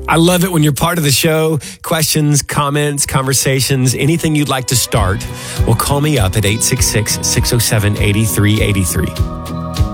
I love it when you're part of the show. Questions, comments, conversations, anything you'd like to start, well, call me up at 866-607-8383.